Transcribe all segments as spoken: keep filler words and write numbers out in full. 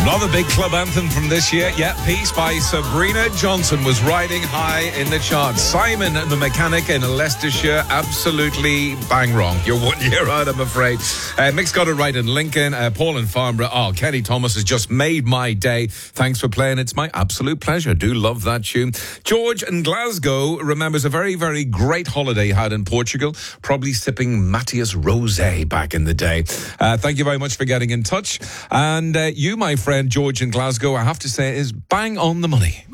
Another big club anthem from this year. Yeah, Peace by Sabrina Johnson was riding high in the charts. Simon the Mechanic in Leicestershire, absolutely bang wrong. You're one year out, I'm afraid. Uh, Mick's got it right in Lincoln. Uh, Paul in Farnborough. Oh, Kenny Thomas has just made my day. Thanks for playing. It's my absolute pleasure. Do love that tune. George in Glasgow remembers a very, very great holiday he had in Portugal, probably sipping Matthias Rosé back in the day. Uh, thank you very much for getting in touch. And uh, you, my friend, George in Glasgow, I have to say, is bang on the money.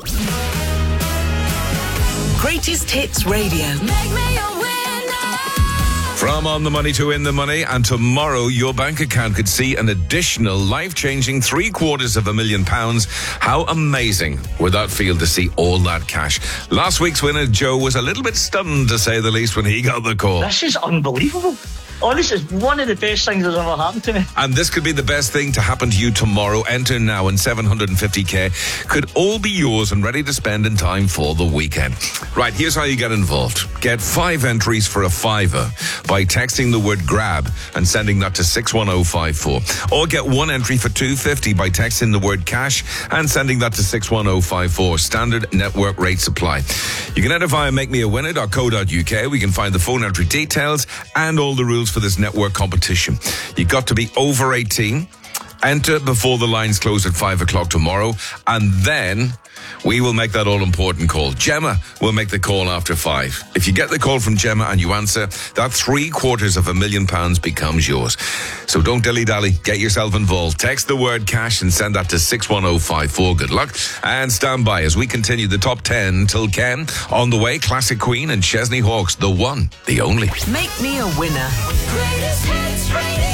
Greatest Hits Radio. Make me a winner. From On the Money to In the Money, and tomorrow your bank account could see an additional life-changing three quarters of a million pounds. How amazing would that feel to see all that cash? Last week's winner, Joe, was a little bit stunned, to say the least, when he got the call. This is unbelievable. Oh, this is one of the best things that's ever happened to me. And this could be the best thing to happen to you tomorrow. Enter now, and seven hundred fifty k could all be yours and ready to spend in time for the weekend. Right, here's how you get involved. Get five entries for a fiver by texting the word grab and sending that to six one oh five four. Or get one entry for two hundred fifty by texting the word cash and sending that to six one oh five four. Standard network rate supply. You can enter via make me a winner dot co dot u k. We can find the phone entry details and all the rules for this network competition. You got to be over eighteen. Enter before the lines close at five o'clock tomorrow, and then we will make that all-important call. Gemma will make the call after five. If you get the call from Gemma and you answer, that three quarters of a million pounds becomes yours. So don't dilly-dally. Get yourself involved. Text the word cash and send that to six one oh five four. Good luck. And stand by as we continue the top ten till Ken. On the way, Classic Queen and Chesney Hawkes. The one, the only. Make me a winner. Greatest Hits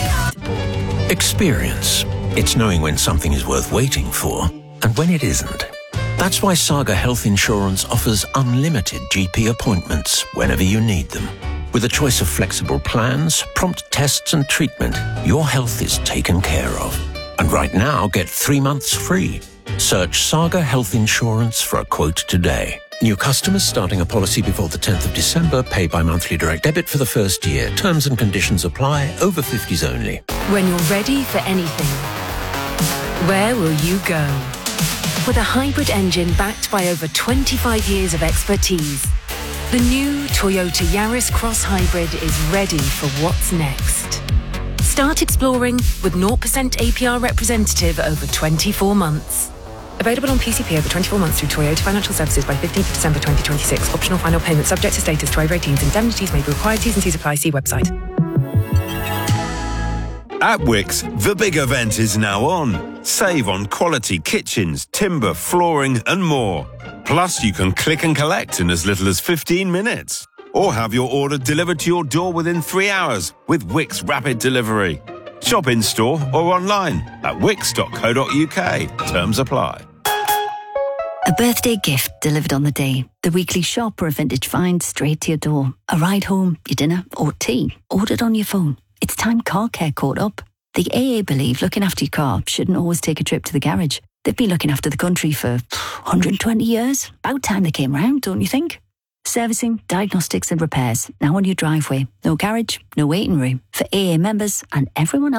Radio. Experience. It's knowing when something is worth waiting for and when it isn't. That's why Saga Health Insurance offers unlimited G P appointments whenever you need them. With a choice of flexible plans, prompt tests and treatment, your health is taken care of. And right now, get three months free. Search Saga Health Insurance for a quote today. New customers starting a policy before the tenth of December pay by monthly direct debit for the first year. Terms and conditions apply. Over fifties only. When you're ready for anything, where will you go? With a hybrid engine backed by over twenty-five years of expertise, the new Toyota Yaris Cross Hybrid is ready for what's next. Start exploring with zero percent A P R representative over twenty-four months. Available on P C P over twenty-four months through Toyota Financial Services by fifteenth of December twenty twenty-six. Optional final payment subject to status to over eighteens. Indemnities may be required. T's and C's apply. See website. At Wickes, the big event is now on. Save on quality kitchens, timber, flooring and more. Plus, you can click and collect in as little as fifteen minutes. Or have your order delivered to your door within three hours with Wickes Rapid Delivery. Shop in-store or online at wickes dot co dot u k. Terms apply. A birthday gift delivered on the day. The weekly shop or a vintage find straight to your door. A ride home, your dinner or tea ordered on your phone. It's time car care caught up. The A A believe looking after your car shouldn't always take a trip to the garage. They've been looking after the country for one hundred twenty years. About time they came round, don't you think? Servicing, diagnostics and repairs. Now on your driveway. No garage, no waiting room. For A A members and everyone else.